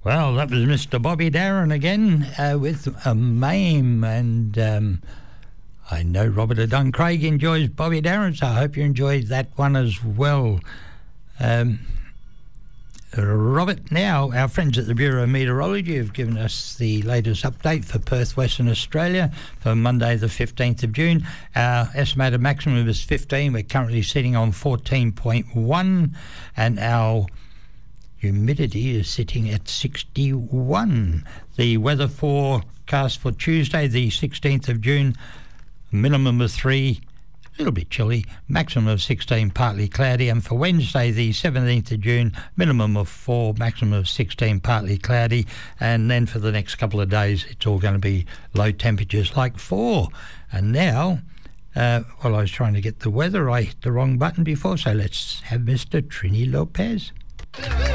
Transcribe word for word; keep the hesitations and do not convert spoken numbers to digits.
Well, that was Mister Bobby Darin again uh, with a MAME, and um, I know Robert Adun Craig enjoys Bobby Darin, so I hope you enjoyed that one as well. Um, Robert, now our friends at the Bureau of Meteorology have given us the latest update for Perth, Western Australia for Monday the fifteenth of June. Our estimated maximum is fifteen. We're currently sitting on fourteen point one, and our humidity is sitting at sixty-one. The weather forecast for Tuesday, the sixteenth of June, minimum of three, a little bit chilly, maximum of sixteen, partly cloudy. And for Wednesday, the seventeenth of June, minimum of four, maximum of sixteen, partly cloudy. And then for the next couple of days, it's all going to be low temperatures like four. And now, uh, well, I was trying to get the weather, I hit the wrong button before, so let's have Mister Trini Lopez.